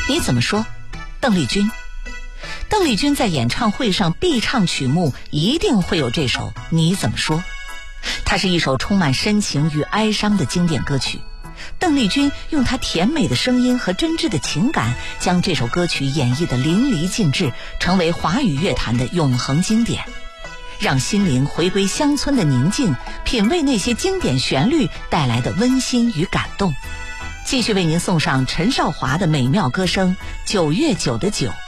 你怎么说？邓丽君。邓丽君在演唱会上必唱曲目一定会有这首《你怎么说》，它是一首充满深情与哀伤的经典歌曲。邓丽君用她甜美的声音和真挚的情感，将这首歌曲演绎得淋漓尽致，成为华语乐坛的永恒经典。让心灵回归乡村的宁静，品味那些经典旋律带来的温馨与感动。继续为您送上陈少华的美妙歌声《9月9的9》。